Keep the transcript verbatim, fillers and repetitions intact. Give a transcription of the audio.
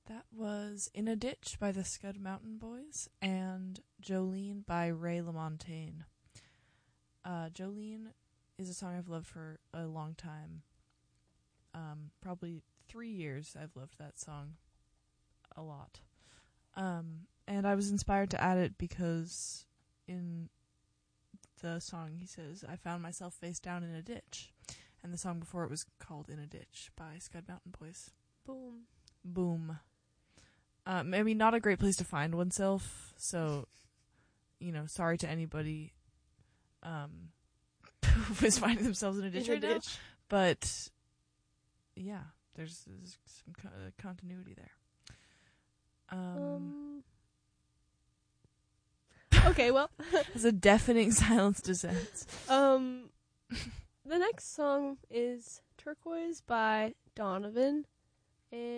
That was In a Ditch by the Scud Mountain Boys and Jolene by Ray LaMontagne. Uh, Jolene is a song I've loved for a long time. Um, probably three years I've loved that song a lot. Um, and I was inspired to add it because in the song he says, I found myself face down in a ditch. And the song before it was called In a Ditch by Scud Mountain Boys. Boom. Boom. Um, I mean, not a great place to find oneself, so, you know, sorry to anybody um, who is finding themselves in a ditch In a right ditch. now. But, yeah, there's, there's some co- uh, continuity there. Um, um Okay, well. As a deafening silence descends. Um, the next song is Turquoise by Donovan.